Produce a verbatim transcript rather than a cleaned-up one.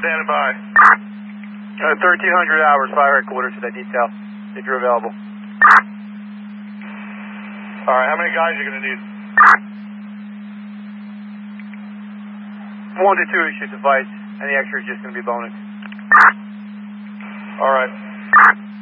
Standing by. Uh, thirteen hundred hours, fire headquarters for that detail, if you're available. All right, how many guys are you going to need? One to two should suffice. Any extra is just going to be bonus. All right.